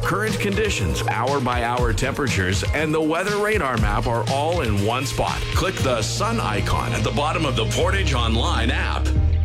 Current conditions, hour-by-hour temperatures, and the weather radar map are all in one spot. Click the sun icon at the bottom of the Portage Online app.